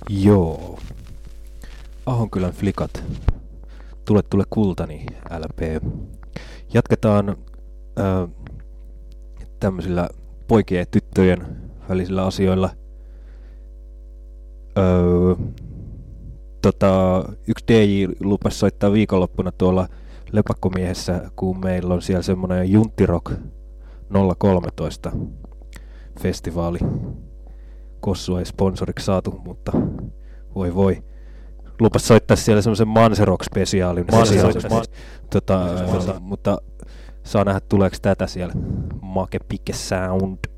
Joo. Ahonkylän flikat. Tule kultani, LP. Jatketaan tämmöisillä poikien ja tyttöjen välisillä asioilla. Yksi DJ lupasi soittaa viikonloppuna tuolla Lepakkomiehessä, kun meillä on siellä semmoinen Junttirock 013 festivaali. Kossu ei sponsoriksi saatu, mutta voi. Lupas soittaa siellä semmoisen Manserock-spesiaalin. Mutta saa nähdä tuleeko tätä siellä. Make Pike Sound.